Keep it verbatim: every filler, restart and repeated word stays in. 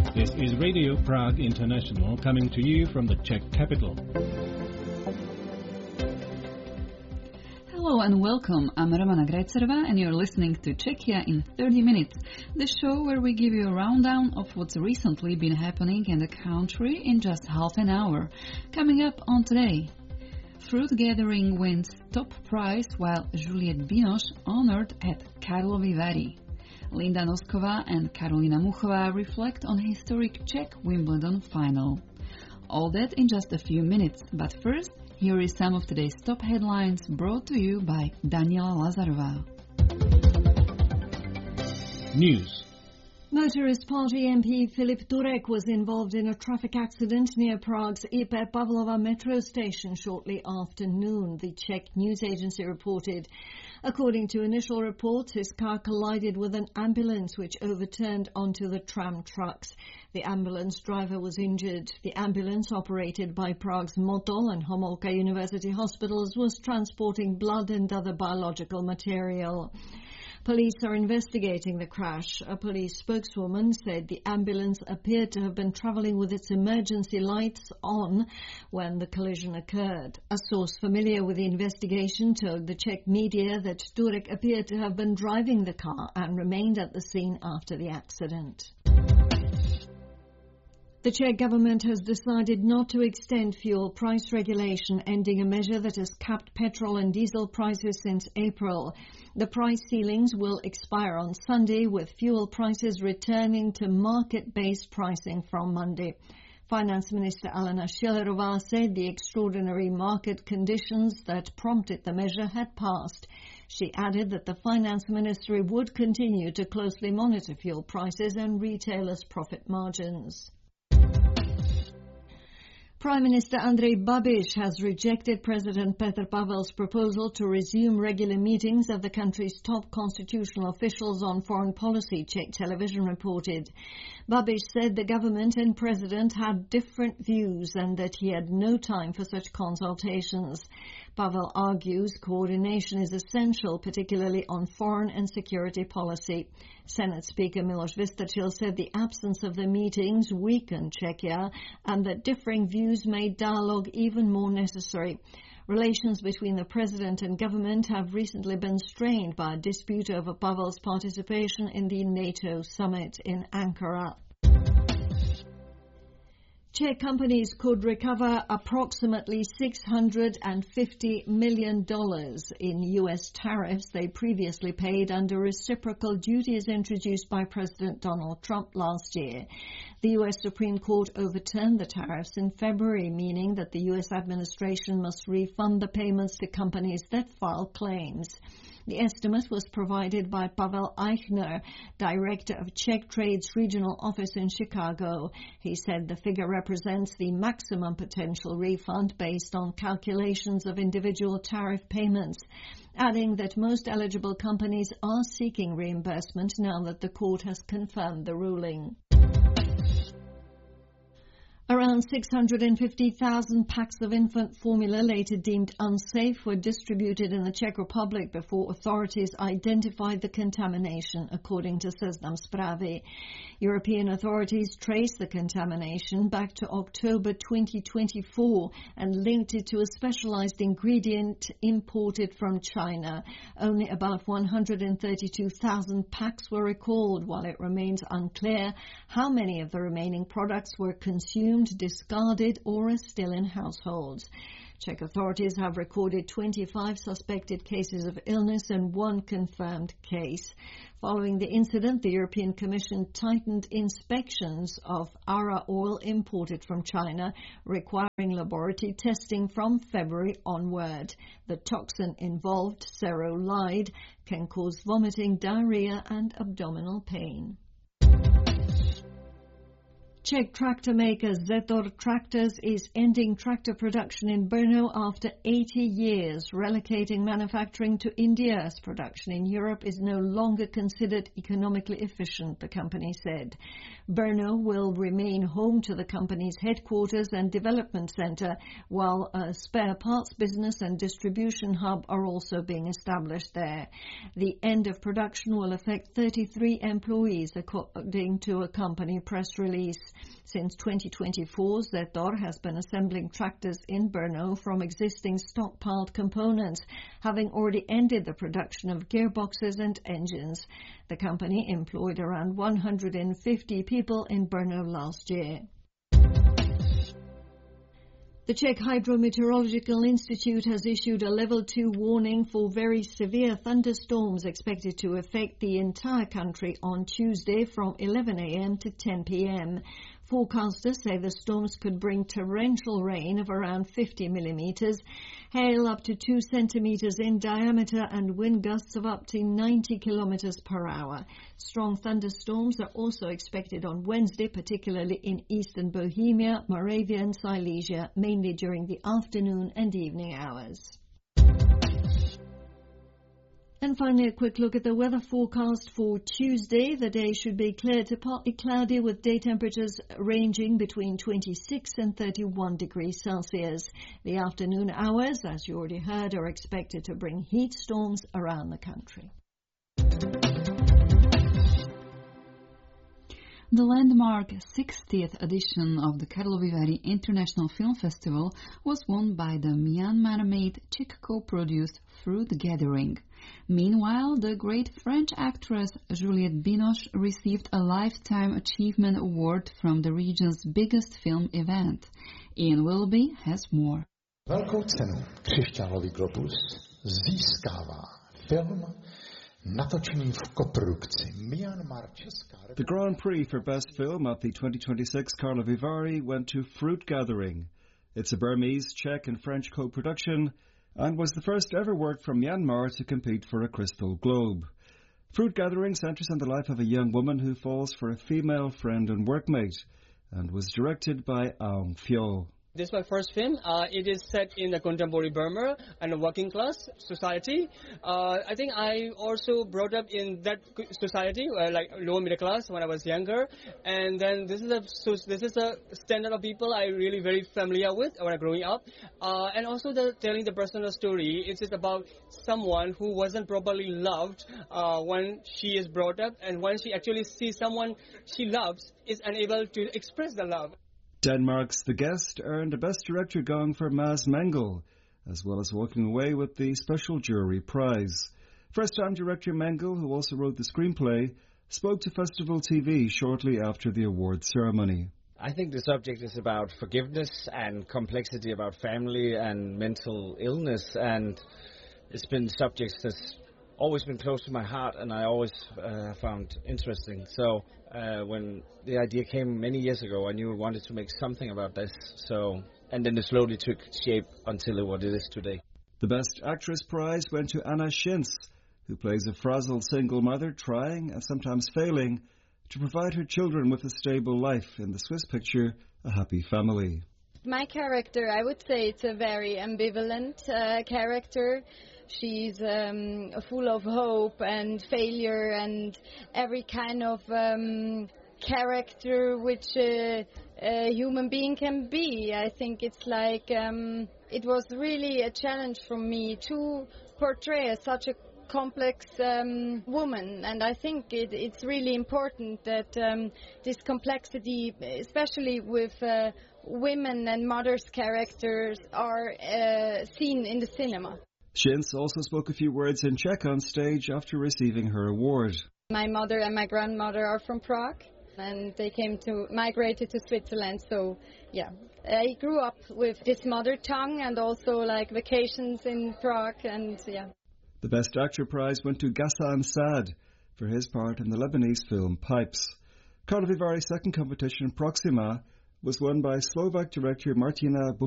This is Radio Prague International coming to you from the Czech capital. Hello and welcome. I'm Romana Grajcerova and you're listening to Czechia in thirty minutes, the show where we give you a rundown of what's recently been happening in the country in just half an hour. Coming up on today, fruit gathering wins top prize while Juliette Binoche honored at Karlovy Vary. Linda Noskova and Karolina Muchová reflect on historic Czech Wimbledon final. All that in just a few minutes, but first, here is some of today's top headlines brought to you by Daniela Lazarová. News. Motorist Party M P Filip Turek was involved in a traffic accident near Prague's I P Pavlova metro station shortly after noon, the Czech news agency reported. According to initial reports, his car collided with an ambulance which overturned onto the tram trucks. The ambulance driver was injured. The ambulance, operated by Prague's Motol and Homolka University hospitals, was transporting blood and other biological material. Police are investigating the crash. A police spokeswoman said the ambulance appeared to have been travelling with its emergency lights on when the collision occurred. A source familiar with the investigation told the Czech media that Turek appeared to have been driving the car and remained at the scene after the accident. The Czech government has decided not to extend fuel price regulation, ending a measure that has capped petrol and diesel prices since April. The price ceilings will expire on Sunday, with fuel prices returning to market-based pricing from Monday. Finance Minister Alena Schillerová said the extraordinary market conditions that prompted the measure had passed. She added that the Finance Ministry would continue to closely monitor fuel prices and retailers' profit margins. Prime Minister Andrej Babiš has rejected President Petr Pavel's proposal to resume regular meetings of the country's top constitutional officials on foreign policy, Czech television reported. Babiš said the government and president had different views and that he had no time for such consultations. Pavel argues coordination is essential, particularly on foreign and security policy. Senate Speaker Miloš Vystrčil said the absence of the meetings weakened Czechia and that differing views made dialogue even more necessary. Relations between the president and government have recently been strained by a dispute over Pavel's participation in the NATO summit in Ankara. Czech companies could recover approximately six hundred fifty million dollars in U S tariffs they previously paid under reciprocal duties introduced by President Donald Trump last year. The U S Supreme Court overturned the tariffs in February, meaning that the U S administration must refund the payments to companies that file claims. The estimate was provided by Pavel Eichner, director of Czech Trade's regional office in Chicago. He said the figure represents the maximum potential refund based on calculations of individual tariff payments, adding that most eligible companies are seeking reimbursement now that the court has confirmed the ruling. Around six hundred fifty thousand packs of infant formula later deemed unsafe were distributed in the Czech Republic before authorities identified the contamination, according to Seznam Zprávy. European authorities traced the contamination back to October twenty twenty-four and linked it to a specialized ingredient imported from China. Only about one hundred thirty-two thousand packs were recalled, while it remains unclear how many of the remaining products were consumed, discarded, or are still in households. Czech authorities have recorded twenty-five suspected cases of illness and one confirmed case. Following the incident, the European Commission tightened inspections of Ara oil imported from China, requiring laboratory testing from February onward. The toxin involved, cerolide, can cause vomiting, diarrhea, and abdominal pain. Czech tractor maker Zetor Tractors is ending tractor production in Brno after eighty years, relocating manufacturing to India as production in Europe is no longer considered economically efficient, the company said. Brno will remain home to the company's headquarters and development center, while a spare parts business and distribution hub are also being established there. The end of production will affect thirty-three employees, according to a company press release. Since twenty twenty-four, Zetor has been assembling tractors in Brno from existing stockpiled components, having already ended the production of gearboxes and engines. The company employed around one hundred fifty people in Brno last year. The Czech Hydrometeorological Institute has issued a level two warning for very severe thunderstorms expected to affect the entire country on Tuesday from eleven a.m. to ten p.m. Forecasters say the storms could bring torrential rain of around fifty millimeters, hail up to two centimeters in diameter, and wind gusts of up to ninety kilometers per hour. Strong thunderstorms are also expected on Wednesday, particularly in eastern Bohemia, Moravia and Silesia, mainly during the afternoon and evening hours. And finally, a quick look at the weather forecast for Tuesday. The day should be clear to partly cloudy with day temperatures ranging between twenty-six and thirty-one degrees Celsius. The afternoon hours, as you already heard, are expected to bring heat storms around the country. The landmark sixtieth edition of the Karlovy Vary International Film Festival was won by the Myanmar-made Czech co-produced Fruit Gathering. Meanwhile, the great French actress Juliette Binoche received a Lifetime Achievement Award from the region's biggest film event. Ian Willoughby has more. Velkou cenu Křišťálový globus získává film natočený v koprodukci Myanmar Česká republika. The Grand Prix for Best Film at the twenty twenty-six Karlovy Vary went to Fruit Gathering. It's a Burmese, Czech and French co-production and was the first ever work from Myanmar to compete for a Crystal Globe. Fruit Gathering centres on the life of a young woman who falls for a female friend and workmate and was directed by Aung Fyo. This is my first film. Uh, it is set in the contemporary Burma and a working class society. Uh, I think I also brought up in that society, uh, like lower middle class when I was younger. And then this is a so this is a standard of people I really very familiar with when I growing up. Uh, and also the telling the personal story. It's just about someone who wasn't properly loved uh, when she is brought up, and when she actually sees someone she loves, is unable to express the love. Denmark's The Guest earned a Best Director gong for Mads Mengel, as well as walking away with the Special Jury Prize. First-time director Mengel, who also wrote the screenplay, spoke to Festival T V shortly after the award ceremony. I think the subject is about forgiveness and complexity about family and mental illness, and it's been subjects that's always been close to my heart and I always uh, found interesting. So uh, when the idea came many years ago, I knew I wanted to make something about this. So and then it slowly took shape until what it is today. The Best Actress prize went to Anna Schintz, who plays a frazzled single mother trying and sometimes failing to provide her children with a stable life in the Swiss picture A Happy Family. My character, I would say it's a very ambivalent uh, character. She's um, full of hope and failure and every kind of um, character which a, a human being can be. I think it's like um, it was really a challenge for me to portray such a complex um, woman, and I think it, it's really important that um, this complexity, especially with uh, women and mothers' characters, are uh, seen in the cinema. Schintz also spoke a few words in Czech on stage after receiving her award. My mother and my grandmother are from Prague, and they came to migrated to Switzerland. So, yeah, I grew up with this mother tongue and also like vacations in Prague, and yeah. The Best Actor prize went to Ghassan Saad for his part in the Lebanese film Pipes. Karlovy Vary's second competition, Proxima, was won by Slovak director Martina